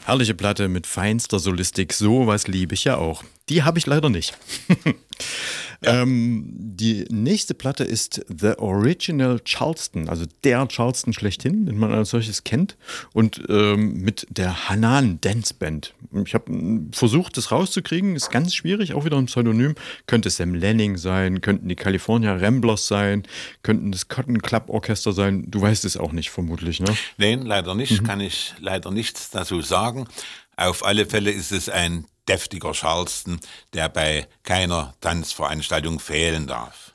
Herrliche Platte mit feinster Solistik, sowas liebe ich ja auch. Die habe ich leider nicht. Ja. Die nächste Platte ist The Original Charleston, also der Charleston schlechthin, den man als solches kennt. Und mit der Hanan Dance Band. Ich habe versucht, das rauszukriegen, ist ganz schwierig, auch wieder ein Pseudonym. Könnte Sam Lanning sein, könnten die California Ramblers sein, könnten das Cotton Club Orchester sein. Du weißt es auch nicht, vermutlich, ne? Nein, leider nicht, kann ich leider nichts dazu sagen. Auf alle Fälle ist es ein deftiger Charleston, der bei keiner Tanzveranstaltung fehlen darf.